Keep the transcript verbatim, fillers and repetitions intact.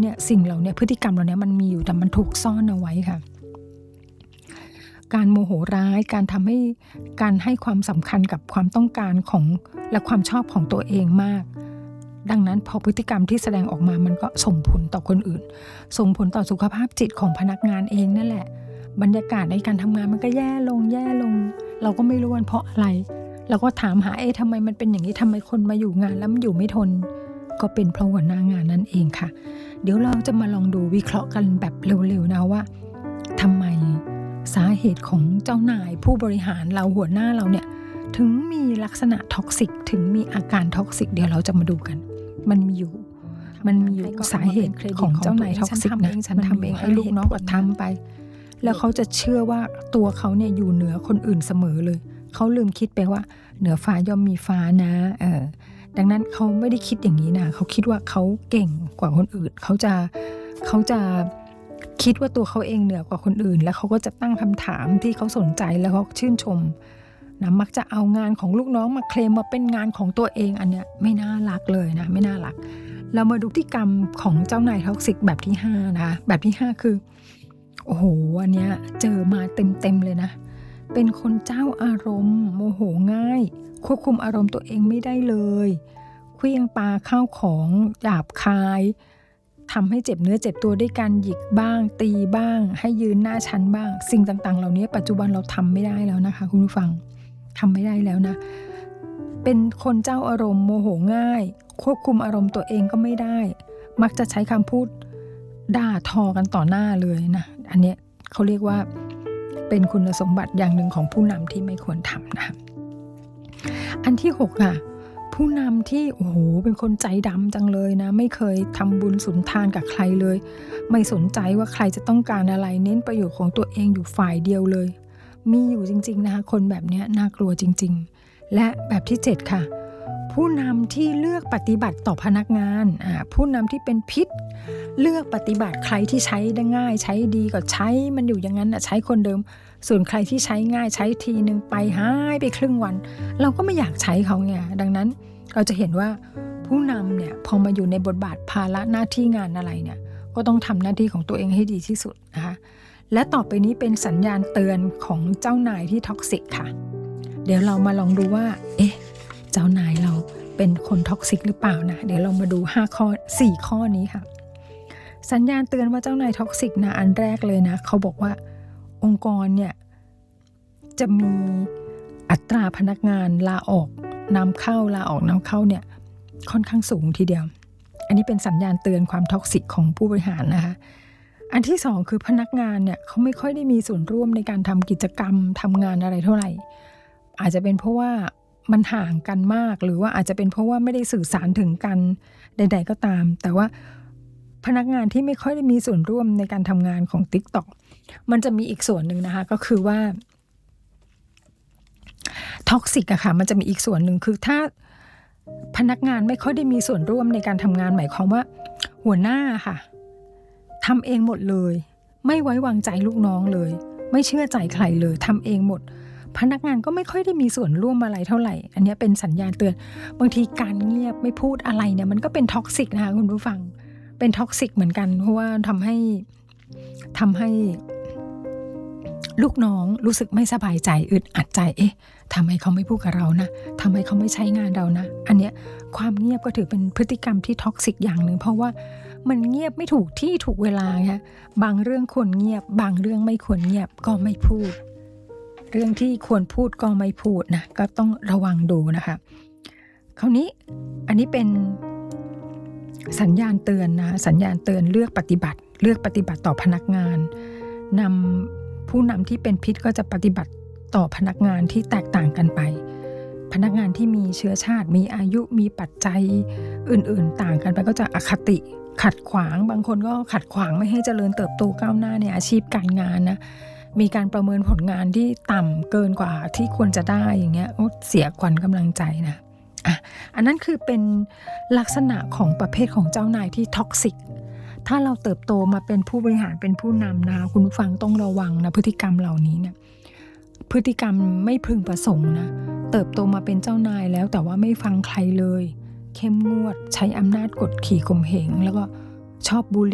เนี่ยสิ่งเหล่านี้พฤติกรรมเหล่านี้มันมีอยู่แต่มันถูกซ่อนเอาไว้ค่ะการโมโหร้ายการทำให้การให้ความสำคัญกับความต้องการของและความชอบของตัวเองมากดังนั้นพอพฤติกรรมที่แสดงออกมามันก็ส่งผลต่อคนอื่นส่งผลต่อสุขภาพจิตของพนักงานเองนั่นแหละบรรยากาศในการทำงานมันก็แย่ลงแย่ลงเราก็ไม่รู้ว่าเพราะอะไรเราก็ถามหาเอ๊ะทำไมมันเป็นอย่างนี้ทำไมคนมาอยู่งานแล้วมันอยู่ไม่ทนก็เป็นเพราะหัวหน้างานนั่นเองค่ะเดี๋ยวเราจะมาลองดูวิเคราะห์กันแบบเร็วๆนะว่าทำไมสาเหตุของเจ้านายผู้บริหารเราหัวหน้าเราเนี่ยถึงมีลักษณะท็อกซิกถึงมีอาการท็อกซิกเดี๋ยวเราจะมาดูกันมันมีอยู่มันมีอยู่สาเหตุของเจ้านายท็อกซิกนะฉันทำเองให้ลูกน้องก็ทำไปแล้วเขาจะเชื่อว่าตัวเขาเนี่ยอยู่เหนือคนอื่นเสมอเลยเขาลืมคิดไปว่าเหนือฟ้าย่อมมีฟ้านะเออดังนั้นเขาไม่ได้คิดอย่างนี้นะเขาคิดว่าเขาเก่งกว่าคนอื่นเขาจะเขาจะคิดว่าตัวเขาเองเหนือกว่าคนอื่นแล้วเขาก็จะตั้งคำถามที่เขาสนใจแล้วเขาชื่นชมนะมักจะเอางานของลูกน้องมาเคลมมาเป็นงานของตัวเองอันเนี้ยไม่น่ารักเลยนะไม่น่ารักเรามาดูพฤติกรรมของเจ้านายท็อกซิกแบบที่ห้านะคะแบบที่ห้าคือโอ้โหอันเนี้ยเจอมาเต็มๆเลยนะเป็นคนเจ้าอารมณ์โมโหง่ายควบคุมอารมณ์ตัวเองไม่ได้เลยเคลื่องปาข้าวของหยาบคายทำให้เจ็บเนื้อเจ็บตัวด้วยการหยิกบ้างตีบ้างให้ยืนหน้าชั้นบ้างสิ่งต่างๆเหล่านี้ปัจจุบันเราทำไม่ได้แล้วนะคะคุณผู้ฟังทำไม่ได้แล้วนะเป็นคนเจ้าอารมณ์โมโหง่ายควบคุมอารมณ์ตัวเองก็ไม่ได้มักจะใช้คำพูดด่าทอกันต่อหน้าเลยนะอันเนี้ยเขาเรียกว่าเป็นคุณสมบัติอย่างหนึ่งของผู้นำที่ไม่ควรทำนะอันที่หกค่ะผู้นำที่โอ้โหเป็นคนใจดำจังเลยนะไม่เคยทำบุญสุนทานกับใครเลยไม่สนใจว่าใครจะต้องการอะไรเน้นประโยชน์ของตัวเองอยู่ฝ่ายเดียวเลยมีอยู่จริงๆนะคะคนแบบนี้น่ากลัวจริงๆและแบบที่เจ็ดค่ะผู้นำที่เลือกปฏิบัติต่อพนักงานอ่าผู้นำที่เป็นพิษเลือกปฏิบัติใครที่ใช้ได้ง่ายใช้ดีก็ใช้มันอยู่อย่างนั้นนะใช้คนเดิมส่วนใครที่ใช้ง่ายใช้ทีนึงไปหายไปครึ่งวันเราก็ไม่อยากใช้เขาไงดังนั้นเราจะเห็นว่าผู้นำเนี่ยพอมาอยู่ในบทบาทภาระหน้าที่งานอะไรเนี่ยก็ต้องทำหน้าที่ของตัวเองให้ดีที่สุดนะคะและต่อไปนี้เป็นสัญญาณเตือนของเจ้านายที่ท็อกซิกค่ะเดี๋ยวเรามาลองดูว่าเอ๊ะเจ้านายเราเป็นคนท็อกซิกหรือเปล่านะเดี๋ยวเรามาดูห้าข้อสี่ข้อนี้ค่ะสัญญาณเตือนว่าเจ้านายท็อกซิกนะอันแรกเลยนะเขาบอกว่าองค์กรเนี่ยจะมีอัตราพนักงานลาออกนำเข้าลาออกนำเข้าเนี่ยค่อนข้างสูงทีเดียวอันนี้เป็นสัญญาณเตือนความท็อกซิกของผู้บริหารนะคะอันที่สองคือพนักงานเนี่ยเขาไม่ค่อยได้มีส่วนร่วมในการทำกิจกรรมทำงานอะไรเท่าไหร่อาจจะเป็นเพราะว่ามันห่างกันมากหรือว่าอาจจะเป็นเพราะว่าไม่ได้สื่อสารถึงกันใดๆก็ตามแต่ว่าพนักงานที่ไม่ค่อยได้มีส่วนร่วมในการทำงานของ TikTok มันจะมีอีกส่วนหนึ่งนะคะก็คือว่าท็อกซิกอะค่ะมันจะมีอีกส่วนหนึ่งคือถ้าพนักงานไม่ค่อยได้มีส่วนร่วมในการทำงานหมายความว่าหัวหน้าค่ะทำเองหมดเลยไม่ไว้วางใจลูกน้องเลยไม่เชื่อใจใครเลยทำเองหมดพนักงานก็ไม่ค่อยได้มีส่วนร่วมอะไรเท่าไหร่อันนี้เป็นสัญญาณเตือนบางทีการเงียบไม่พูดอะไรเนี่ยมันก็เป็นท็อกซิกนะคะคุณผู้ฟังเป็นท็อกซิกเหมือนกันเพราะว่าทำให้ทำให้ลูกน้องรู้สึกไม่สบายใจอึดอัดใจเอ๊ะทำไมเขาไม่พูดกับเรานะทำไมเขาไม่ใช้งานเรานะอันเนี้ยความเงียบก็ถือเป็นพฤติกรรมที่ท็อกซิกอย่างหนึ่งเพราะว่ามันเงียบไม่ถูกที่ถูกเวลาค่ะบางเรื่องควรเงียบบางเรื่องไม่ควรเงียบก็ไม่พูดเรื่องที่ควรพูดก็ไม่พูดนะก็ต้องระวังดูนะคะคราวนี้อันนี้เป็นสัญญาณเตือนนะสัญญาณเตือนเลือกปฏิบัติเลือกปฏิบัติต่อพนักงานนำผู้นำที่เป็นพิษก็จะปฏิบัติต่อพนักงานที่แตกต่างกันไปพนักงานที่มีเชื้อชาติมีอายุมีปัจจัยอื่นๆต่างกันไปก็จะอคติขัดขวางบางคนก็ขัดขวางไม่ให้เจริญเติบโตก้าวหน้าในอาชีพการงานนะมีการประเมินผลงานที่ต่ำเกินกว่าที่ควรจะได้อย่างเงี้ยเสียขวัญกำลังใจนะอ่ะอันนั้นคือเป็นลักษณะของประเภทของเจ้านายที่ท็อกซิกถ้าเราเติบโตมาเป็นผู้บริหารเป็นผู้นำนะคุณผู้ฟังต้องระวังนะพฤติกรรมเหล่านี้เนี่ยพฤติกรรมไม่พึงประสงค์นะเติบโตมาเป็นเจ้านายแล้วแต่ว่าไม่ฟังใครเลยเข้มงวดใช้อำนาจกดขี่ข่มเหงแล้วก็ชอบบูลลี่